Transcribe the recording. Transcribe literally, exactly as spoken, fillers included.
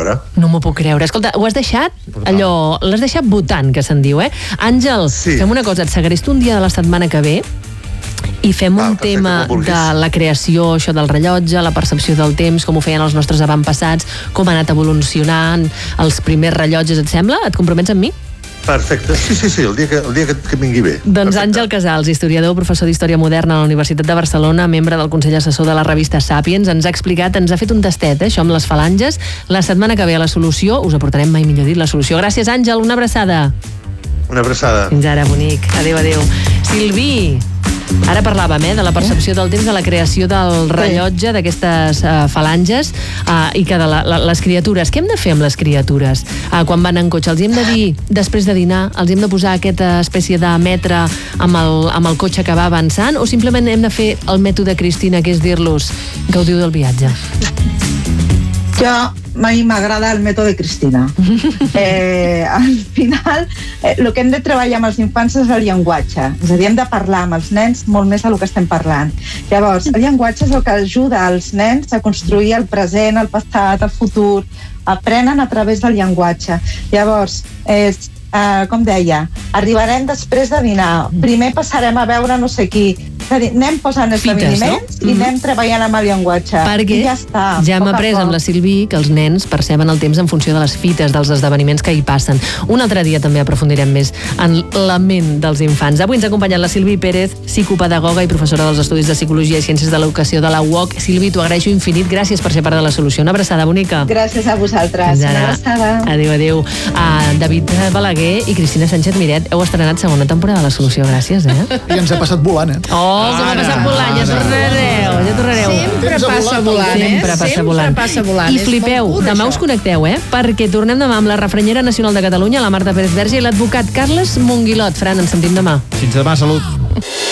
hora. No m'ho puc creure. Escolta, ho has deixat, allò, l'has deixat votant, que se'n diu, eh? Àngel, sí. Fem una cosa, et segresto un dia de la setmana que ve i fem un ah, tema de la creació, això del rellotge, la percepció del temps, com ho feien els nostres avantpassats, com ha anat evolucionant els primers rellotges, et sembla? Et compromets amb mi? Perfecte, sí, sí, sí, el dia que, el dia que, que vingui bé. Doncs perfecte. Àngel Casals, historiador, professor d'Història Moderna a la Universitat de Barcelona, membre del Consell Assessor de la revista Sàpiens, ens ha explicat, ens ha fet un tastet, eh, això amb les falanges. La setmana que ve a la solució us aportarem, mai millor dit, la solució. Gràcies, Àngel, una abraçada. Una abraçada. Fins ara, bonic. Adéu, adéu. Silvi, ara parlàvem, eh, de la percepció del temps, de la creació del rellotge, d'aquestes uh, falanges, uh, i que de la, la, les criatures. Què hem de fer amb les criatures? Uh, quan van en cotxe, els hi hem de dir, després de dinar, els hi hem de posar aquesta espècie de metre amb el, amb el cotxe que va avançant, o simplement hem de fer el mètode Cristina, que és dir-los, gaudiu del viatge? Jo, a mi m'agrada el mètode Cristina. Eh, al final, eh, el que hem de treballar amb els infants és el llenguatge. És a dir, hem de parlar amb els nens molt més del que estem parlant. Llavors, el llenguatge és el que ajuda als nens a construir el present, el passat, el futur. Aprenen a través del llenguatge. Llavors, eh, eh, com deia, arribarem després de dinar. Primer passarem a veure no sé qui. És a dir, anem posant esdeveniments, no? I anem treballant amb el llenguatge. Perquè I ja està. Ja hem après amb la Silvi que els nens perceben el temps en funció de les fites, dels esdeveniments que hi passen. Un altre dia també aprofundirem més en la ment dels infants. Avui ens ha acompanyat la Silvi Pérez, psicopedagoga i professora dels Estudis de Psicologia i Ciències de l'Educació de la U O C. Silvi, t'ho agraeixo infinit. Gràcies per ser part de la solució. Una abraçada bonica. Gràcies a vosaltres. Una abraçada. Adéu, adéu. Uh, David Balaguer i Cristina Sánchez Miret heu estrenat segona temporada de la solució. Gràcies, eh? I ens ha passat volant, eh? Oh, que m'ha passat volant, ja tornareu, ja tornareu. Sempre passa volant, eh? Sempre passa volant. passa volant. I flipeu, demà us connecteu, eh? Perquè tornem demà amb la refrenyera nacional de Catalunya, la Marta Pérez Verge, i l'advocat Carles Monguilot. Fran, ens sentim demà. Fins demà, salut.